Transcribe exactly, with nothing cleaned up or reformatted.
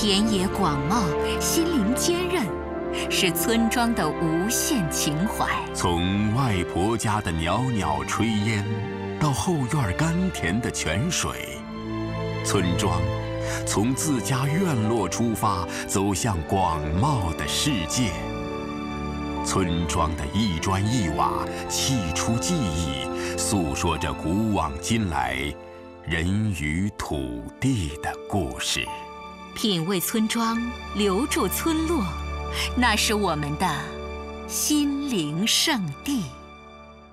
田野广袤，心灵坚韧，是村庄的无限情怀。 从外婆家的袅袅炊烟，到后院甘甜的泉水，村庄从自家院落出发，走向广袤的世界。村庄的一砖一瓦，砌出记忆，诉说着古往今来人与土地的故事。 品味村庄，留住村落，那是我们的心灵圣地。